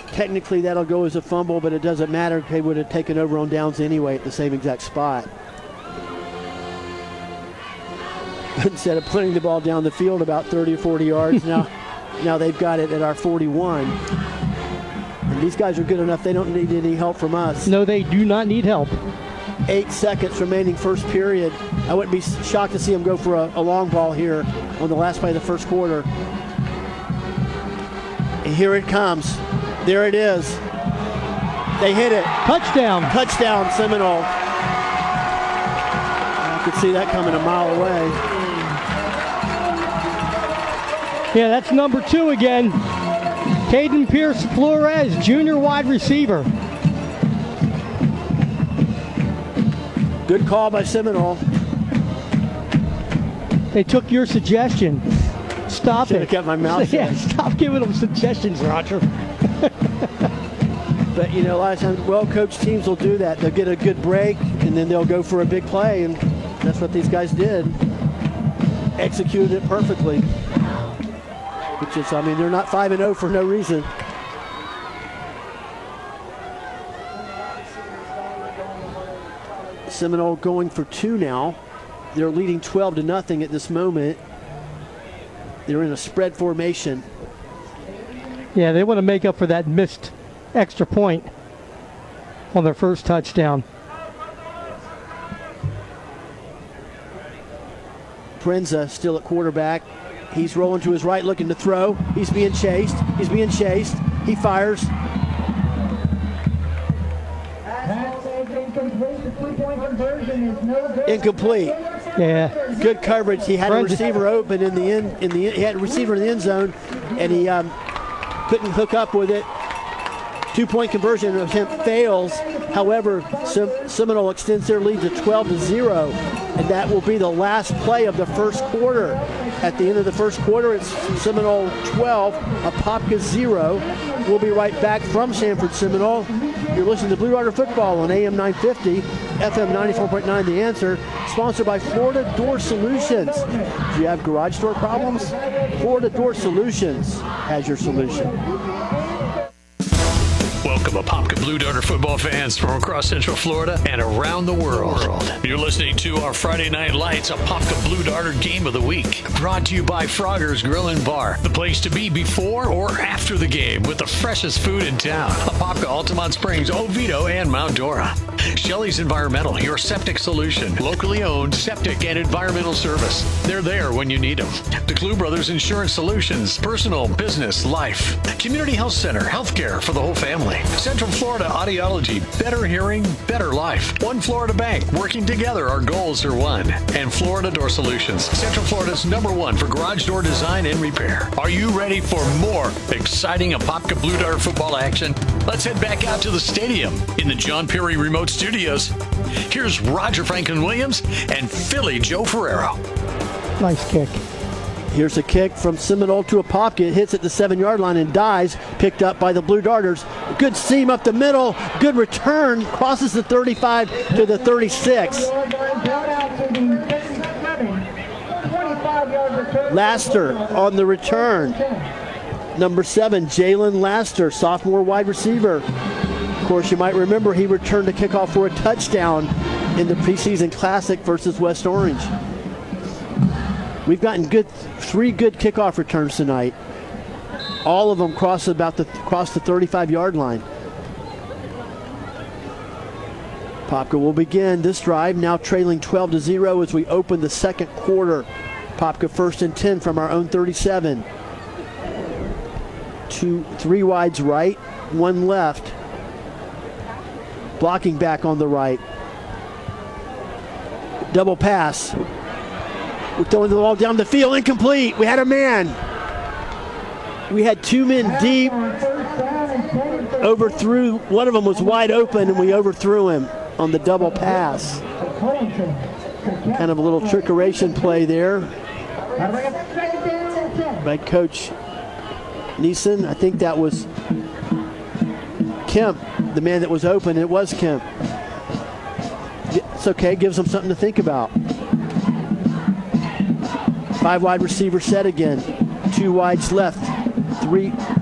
Technically, that'll go as a fumble, but it doesn't matter. They would have taken over on downs anyway at the same exact spot. Instead of putting the ball down the field about 30 or 40 yards, now they've got it at our 41. And these guys are good enough. They don't need any help from us. No, they do not need help. 8 seconds remaining first period. I wouldn't be shocked to see them go for a long ball here on the last play of the first quarter. And here it comes. There it is. They hit it. Touchdown. Touchdown, Seminole. You could see that coming a mile away. Yeah, that's number 2 again. Caden Pierce Flores, junior wide receiver. Good call by Seminole. They took your suggestion. Stop Should it. have kept my mouth shut. Yeah, stop giving them suggestions, Roger. But, a lot of times, well-coached teams will do that. They'll get a good break, and then they'll go for a big play, and that's what these guys did. Executed it perfectly. Which is, they're not 5-0 for no reason. Seminole going for 2 now. They're leading 12-0 at this moment. They're in a spread formation. Yeah, they want to make up for that missed extra point on their first touchdown. Prenza still at quarterback. He's rolling to his right, looking to throw. He's being chased. He fires. Incomplete. Yeah. Good coverage. He had a receiver open in the end. He had a receiver in the end zone, and he couldn't hook up with it. 2-point conversion attempt fails. However, Seminole extends their lead to 12-0, and that will be the last play of the first quarter. At the end of the first quarter, it's Seminole 12, Apopka 0. We'll be right back from Sanford Seminole. You're listening to Blue Darter Football on AM 950, FM 94.9 The Answer, sponsored by Florida Door Solutions. Do you have garage door problems? Florida Door Solutions has your solution. Welcome, Apopka Blue Darter football fans from across Central Florida and around the world. You're listening to our Friday Night Lights Apopka Blue Darter Game of the Week, brought to you by Frogger's Grill and Bar, the place to be before or after the game with the freshest food in town. Apopka, Altamont Springs, Oviedo, and Mount Dora. Shelley's Environmental, your septic solution. Locally owned septic and environmental service. They're there when you need them. DeClue Brothers Insurance Solutions, personal, business, life. Community Health Center, healthcare for the whole family. Central Florida Audiology, better hearing, better life. One Florida Bank, working together, our goals are one. And Florida Door Solutions, Central Florida's #1 for garage door design and repair. Are you ready for more exciting Apopka Blue Darter football action? Let's head back out to the stadium in the John Perry Remote Studios. Here's Roger Franklin Williams and Philly Joe Ferrero. Nice kick. Here's a kick from Seminole to Apopka. It hits at the 7-yard line and dies, picked up by the Blue Darters. Good seam up the middle. Good return. Crosses the 35 to the 36. Laster on the return. Number 7, Jalen Laster, sophomore wide receiver. Of course, you might remember he returned a kickoff for a touchdown in the preseason classic versus West Orange. We've gotten 3 good kickoff returns tonight. All of them cross the 35-yard line. Apopka will begin this drive, now trailing 12-0 as we open the second quarter. Apopka 1st and 10 from our own 37. 3 wides right, 1 left. Blocking back on the right. Double pass. We're throwing the ball down the field, incomplete. We had a man. We had 2 men deep. Overthrew. One of them was wide open, and we overthrew him on the double pass. Kind of a little trickeration play there by Coach Neeson. I think that was Kemp, the man that was open. It was Kemp. It's okay. Gives them something to think about. 5 wide receiver set again. 2 wides left. 3